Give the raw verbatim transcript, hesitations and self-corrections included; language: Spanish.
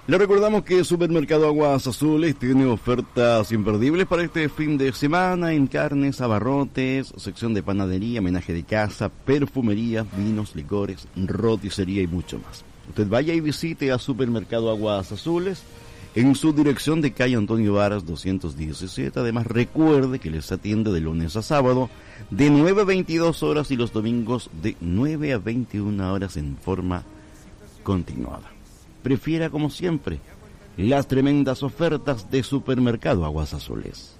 Le recordamos que Supermercado Aguas Azules tiene ofertas imperdibles para este fin de semana en carnes, abarrotes, sección de panadería, menaje de casa, perfumería, vinos, licores, roticería y mucho más. Usted vaya y visite a Supermercado Aguas Azules en su dirección de calle Antonio Varas doscientos diecisiete. Además, recuerde que les atiende de lunes a sábado de nueve a veintidós horas y los domingos de nueve a veintiuna horas en forma continuada. Prefiera, como siempre, las tremendas ofertas de Supermercado Aguas Azules.